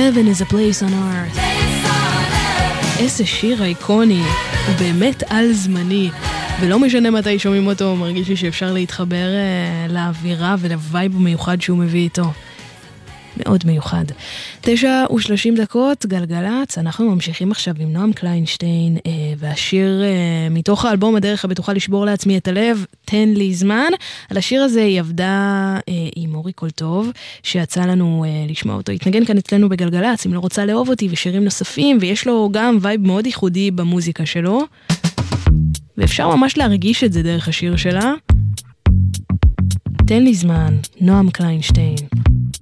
Heaven is a place on earth. איזה שיר אייקוני, הוא באמת על זמני, ולא משנה מתי שומעים אותו, מרגיש לי שאפשר להתחבר לאווירה ולווייב המיוחד שהוא מביא איתו. מאוד מיוחד. 9:30, גלגלץ, אנחנו ממשיכים עכשיו עם נועם קליינשטיין, והשיר מתוך האלבום הדרך הבטוחה לשבור לעצמי את הלב, תן לי זמן. על השיר הזה היא עבדה עם אורי קולטוב, שיצא לנו לשמוע אותו. התנגן כאן אצלנו בגלגלץ, אם לא רוצה לאהוב אותי, ושירים נוספים, ויש לו גם וייב מאוד ייחודי במוזיקה שלו, ואפשר ממש להרגיש את זה דרך השיר שלה. תן לי זמן, נועם קליינשטיין.